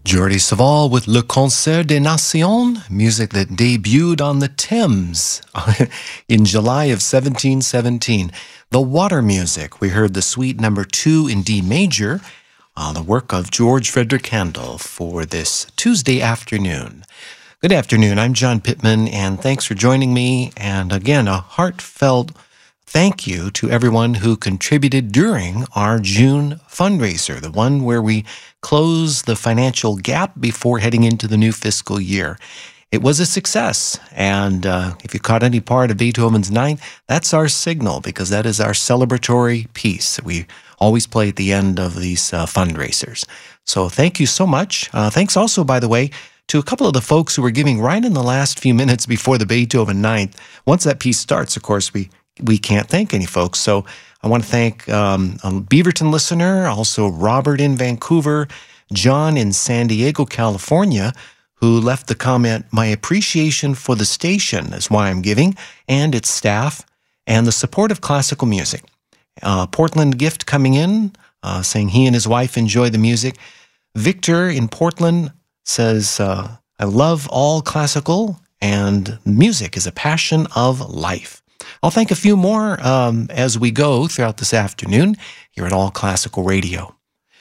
Jordi Savall with Le Concert des Nations, music that debuted on the Thames in July of 1717. The Water Music, we heard the Suite Number 2 in D major, the work of George Frederick Handel for this Tuesday afternoon. Good afternoon, I'm John Pittman, and thanks for joining me. And again, a heartfelt thank you to everyone who contributed during our June fundraiser, the one where we close the financial gap before heading into the new fiscal year. It was a success, and if you caught any part of Beethoven's Ninth, that's our signal, because that is our celebratory piece that we always play at the end of these fundraisers. So thank you so much. Thanks also, by the way, to a couple of the folks who were giving right in the last few minutes before the Beethoven Ninth. Once that piece starts, of course, we can't thank any folks. So I want to thank a Beaverton listener, also Robert in Vancouver, John in San Diego, California, who left the comment, "My appreciation for the station is why I'm giving, and its staff, and the support of classical music." Portland gift coming in, saying he and his wife enjoy the music. Victor in Portland says, "I love all classical, and music is a passion of life." I'll thank a few more as we go throughout this afternoon here at All Classical Radio.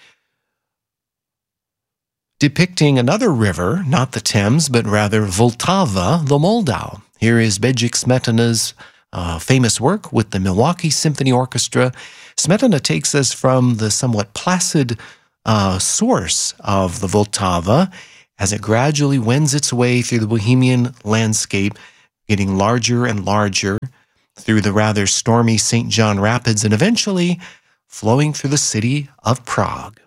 Depicting another river, not the Thames, but rather Vltava, the Moldau. Here is Bedřich Smetana's famous work with the Milwaukee Symphony Orchestra. Smetana takes us from the somewhat placid source of the Vltava as it gradually wends its way through the Bohemian landscape, getting larger and larger, through the rather stormy St. John Rapids, and eventually flowing through the city of Prague.